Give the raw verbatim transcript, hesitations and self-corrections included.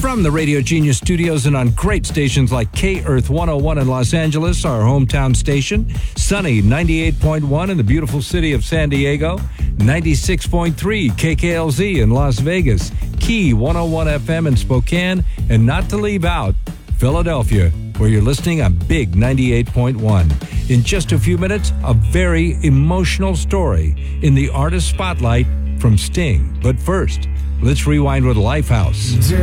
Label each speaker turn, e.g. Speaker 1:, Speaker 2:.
Speaker 1: From the Radio Genius studios and on great stations like K-Earth one oh one in Los Angeles, our hometown station, Sunny ninety-eight point one in the beautiful city of San Diego, ninety-six point three K K L Z in Las Vegas, Key one oh one F M in Spokane, and not to leave out, Philadelphia, where you're listening on Big ninety-eight point one. In just a few minutes, a very emotional story in the Artist Spotlight from Sting. But first, let's rewind with Lifehouse.